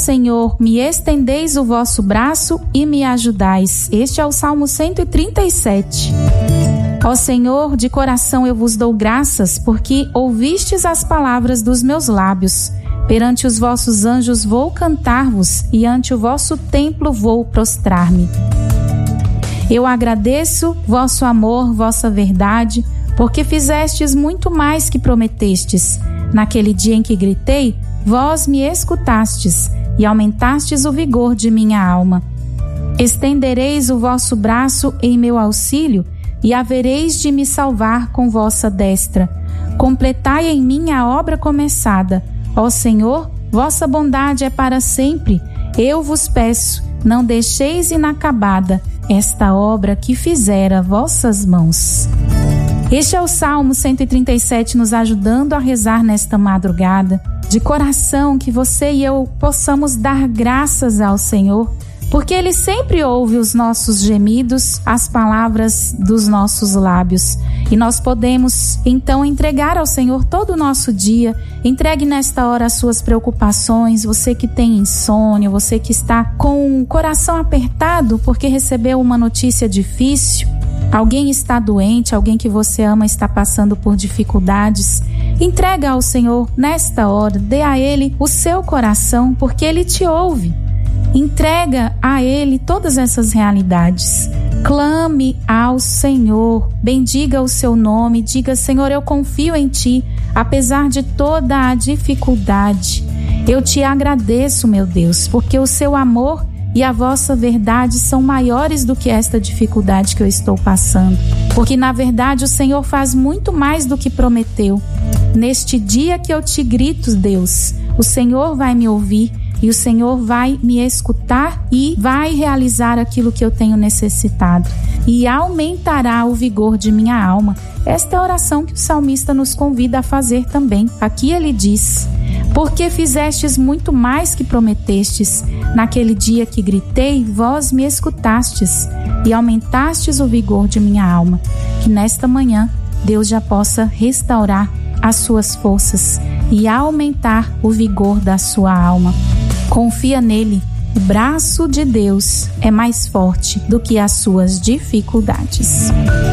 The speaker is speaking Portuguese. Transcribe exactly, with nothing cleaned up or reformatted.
Senhor, me estendeis o vosso braço e me ajudais. Este é o Salmo cento e trinta e sete. Ó Senhor, de coração eu vos dou graças, porque ouvistes as palavras dos meus lábios. Perante os vossos anjos vou cantar-vos, e ante o vosso templo vou prostrar-me. Eu agradeço vosso amor, vossa verdade, porque fizestes muito mais que prometestes. Naquele dia em que gritei, vós me escutastes, e aumentastes o vigor de minha alma. Estendereis o vosso braço em meu auxílio, e havereis de me salvar com vossa destra. Completai em mim a obra começada. Ó Senhor, vossa bondade é para sempre. Eu vos peço, não deixeis inacabada esta obra que fizera vossas mãos. Este é o Salmo cento e trinta e sete nos ajudando a rezar nesta madrugada. De coração, que você e eu possamos dar graças ao Senhor, porque Ele sempre ouve os nossos gemidos, as palavras dos nossos lábios. E nós podemos, então, entregar ao Senhor todo o nosso dia. Entregue nesta hora as suas preocupações, você que tem insônia, você que está com o coração apertado porque recebeu uma notícia difícil, alguém está doente, alguém que você ama está passando por dificuldades. Entrega ao Senhor nesta hora, dê a Ele o seu coração, porque Ele te ouve. Entrega a Ele todas essas realidades. Clame ao Senhor, bendiga o seu nome, diga: Senhor, eu confio em Ti, apesar de toda a dificuldade. Eu te agradeço, meu Deus, porque o seu amor e a vossa verdade são maiores do que esta dificuldade que eu estou passando. Porque, na verdade, o Senhor faz muito mais do que prometeu. Neste dia que eu te grito, Deus, o Senhor vai me ouvir. E o Senhor vai me escutar e vai realizar aquilo que eu tenho necessitado. E aumentará o vigor de minha alma. Esta é a oração que o salmista nos convida a fazer também. Aqui ele diz: porque fizestes muito mais que prometestes. Naquele dia que gritei, vós me escutastes e aumentastes o vigor de minha alma. Que nesta manhã Deus já possa restaurar as suas forças e aumentar o vigor da sua alma. Confia nele. O braço de Deus é mais forte do que as suas dificuldades.